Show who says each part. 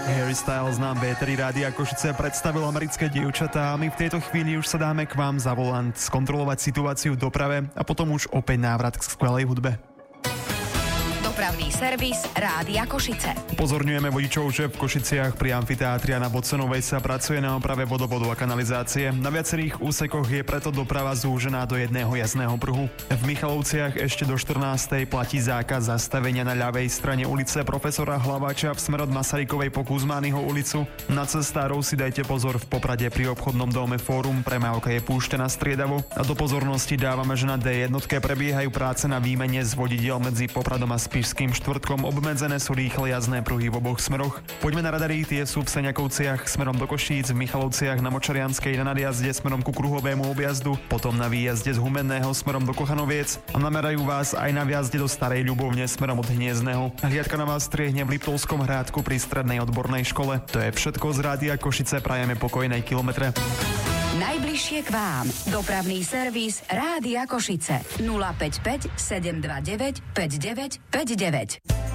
Speaker 1: Harry Styles nám v éteri Rádia Košice predstavil americké dievčatá a my v tejto chvíli už sa dáme k vám za volant skontrolovať situáciu v doprave a potom už opäť návrat k skvelej hudbe.
Speaker 2: Dopravný servis Rádia Košice.
Speaker 1: Upozorňujeme vodičov, že v Košiciach pri amfiteátri a na Bodsonovej sa pracuje na oprave vodovodu a kanalizácie. Na viacerých úsekoch je preto doprava zúžená do jedného jazdného pruhu. V Michalovciach ešte do 14. platí zákaz zastavenia na ľavej strane ulice Profesora Hlaváča v smer od Masarykovej po Kuzmányho ulicu. Na cestárov si dajte pozor v Poprade pri obchodnom dome Fórum, premávka je púšťaná striedavo a do pozornosti dávame, že na D1 prebiehajú práce na výmene z vodidiel medzi Popradom a Spišským Štvrtkom. Obmedzené sú rýchle jazdné pruhy v oboch smeroch. Poďme na radary, tie sú v Seňakovciach smerom do Košíc, v Michalovciach na Močarianskej na nadjazde smerom ku kruhovému objazdu, potom na výjazde z Humenného smerom do Kochanoviec a namerajú vás aj na výjazde do Starej Ľubovne smerom od Hniezdného. Hliadka na vás striehne v Liptovskom Hrádku pri strednej odbornej škole. To je všetko z Rádia Košice, prajeme pokojnej kilometre.
Speaker 2: Najbližšie k vám. Dopravný servis Rádia Košice. 055 729 5959.